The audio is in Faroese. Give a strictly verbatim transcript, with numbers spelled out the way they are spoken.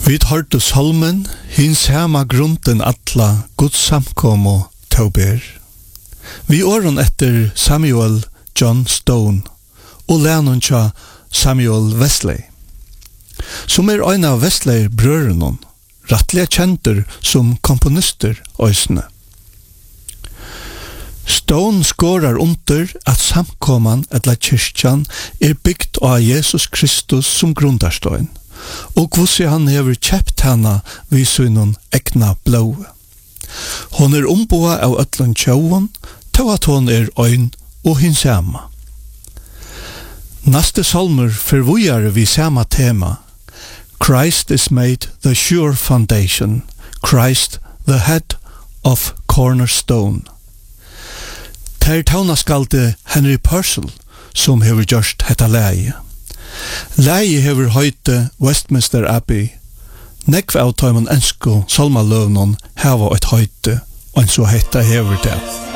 Vi tar til salmen, hins hema grunden atla, Guds samkomo tauber. Vi åren etter Samuel John Stone, og lænen tja Samuel Wesley, som er en av Wesley-brørenon, rattliga kjenter som komponister òsne. Stone skårar under at samkomman etla kyrkjan er byggt av Jesus Kristus som grundarstøyn, og hvordan han hever kjept hana vid sønnen egna blåe. Hon er omboa av ötlun tjauon, til at hon er øyn og hins sama. Naste salmer forvujar vi sama tema. Christ is made the sure foundation, Christ the head of cornerstone. Ter taunaskalte Henry Purcell som hever gjørst hetta leie. Leie hever høyte Westminster Abbey. Nekv av tøymon ensko salmaløvnon heva et høyte, og en så hetta hever det.